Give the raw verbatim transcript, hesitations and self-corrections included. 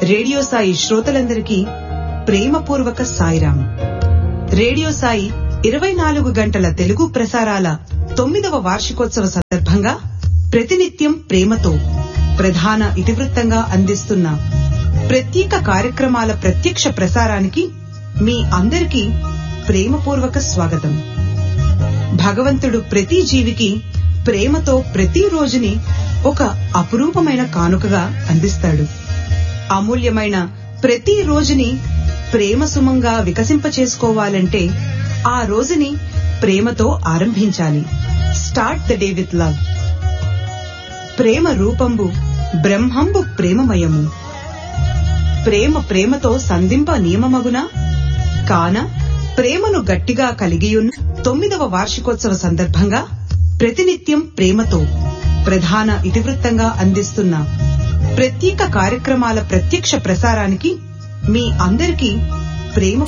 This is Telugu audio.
రేడియో సాయి శ్రోతలందరికీ ప్రేమపూర్వక సాయిరాం. రేడియో సాయి ఇరవై నాలుగు గంటల తెలుగు ప్రసారాల తొమ్మిదవ వార్షికోత్సవ సందర్భంగా ప్రతినిత్యం ప్రేమతో ప్రధాన ఇతివృత్తంగా అందిస్తున్న ప్రత్యేక కార్యక్రమాల ప్రత్యక్ష ప్రసారానికి మీ అందరికీ ప్రేమపూర్వక స్వాగతం. భగవంతుడు ప్రతి జీవికి ప్రేమతో ప్రతి రోజుని ఒక అపురూపమైన కానుకగా అందిస్తాడు. అమూల్యమైన ప్రతి రోజుని ప్రేమ సుమంగా వికసింపచేసుకోవాలంటే ఆ రోజుని ప్రేమతో ఆరంభించాలి. Start the day with love. ప్రేమ రూపంబు బ్రహ్మంబు ప్రేమమయము. ప్రేమ ప్రేమతో సంధింప నియమమగునా కాన ప్రేమను గట్టిగా కలిగియున్న తొమ్మిదవ వార్షికోత్సవ సందర్భంగా ప్రతినిత్యం ప్రేమతో ప్రధాన ఇతివృత్తంగా అందిస్తున్న ప్రత్యేక కార్యక్రమాల ప్రత్యక్ష ప్రసారానికి మీ అందరికీ ప్రేమ